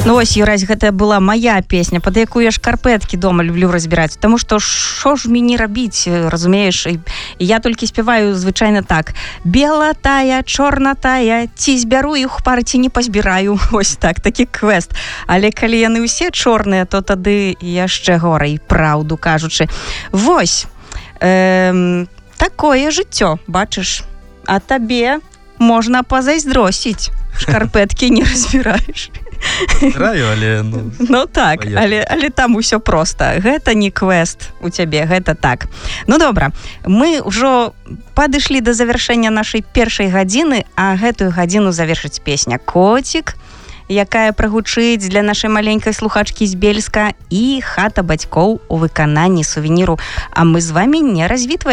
Ну вось, Юрась, гэта была моя песня, пад якую я шкарпэткі дома люблю разбіраць, таму што що ж мені рабіць, разумееш, і я толькі спяваю звычайна так: бела тая, чорна тая, ці збяру іх пары, ці не пазбіраю. Ось так, такі квест. Але калі яны ўсе чорныя, то тады яшчэ горай, праўду кажучы. Вось, такое жыццё, бачыш, а табе можна пазайздросціць, шкарпэткі не разбіраеш. Граю, але... Ну так, але там усё проста. Гэта не квест у цябе, гэта так. Ну добра, мы ўжо падышлі да завяршэння нашай першай гадзіны, а гэтую гадзіну завершыць песня «Коцік», якая прагучыць для нашай маленькай слухачкі з Бельска, і «Хата бацькоў» у выкананні Сувеніру. А мы з вамі не развітваем.